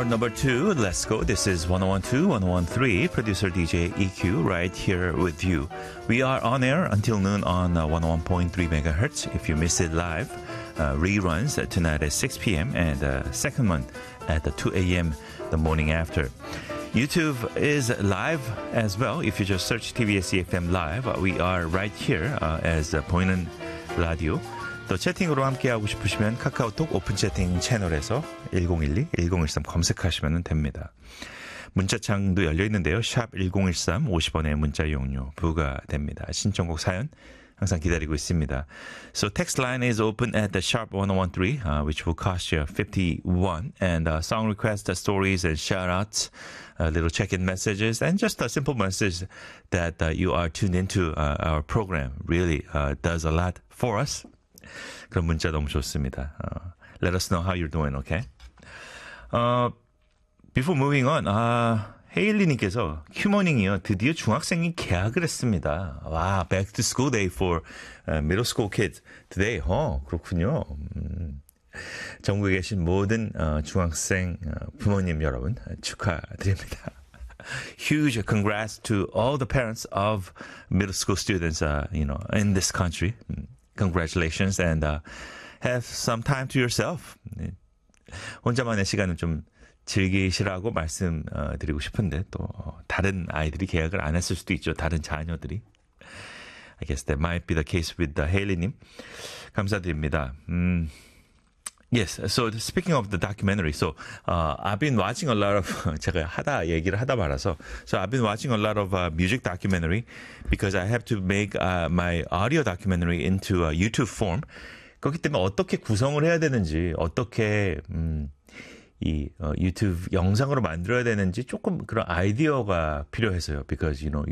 hour number 2. Let's go. This is 1012, 1013. Producer DJ EQ right here with you. We are on air until noon on 101.3 megahertz. If you miss it live, reruns tonight at 6 p.m. and second one at 2 a.m. the morning after. YouTube is live as well. If you just search TBS EFM Live, we are right here as 보이는 라디오. 또 채팅으로 함께하고 싶으시면 카카오톡 오픈 채팅 채널에서 1012-1013 검색하시면 됩니다. 문자창도 열려있는데요. 샵 1013 50원의 문자 이용료 부과됩니다. 신청곡 사연 항상 기다리고 있습니다. So text line is open at the sharp 1013, which will cost you 51. And song requests, stories and shout-outs, little check-in messages, and just a simple message that you are tuned into our program really does a lot for us. 그런 문자 너무 좋습니다. Let us know how you're doing, okay? Before moving on, 헤일리님께서 큐머닝이요. 드디어 중학생이 개학을 했습니다. 와, back to school day for middle school kids today. 그렇군요. 전국에 계신 모든 중학생 부모님 여러분 축하드립니다. Huge congrats to all the parents of middle school students, in this country. Congratulations and have some time to yourself. 혼자만의 시간을 좀 즐기시라고 말씀드리고 싶은데 또 다른 아이들이 계약을 안 했을 수도 있죠. 다른 자녀들이. I guess that might be the case with Haley님. 감사드립니다. Yes, so speaking of the documentary, so I've been watching a lot of 제가 얘기를 하다 말아서 so I've been watching a lot of music documentary because I have to make my audio documentary into a YouTube form. 그렇기 때문에 어떻게 구성을 해야 되는지 어떻게 이 유튜브 영상으로 만들어야 되는지 조금 그런 아이디어가 필요해서요. Because,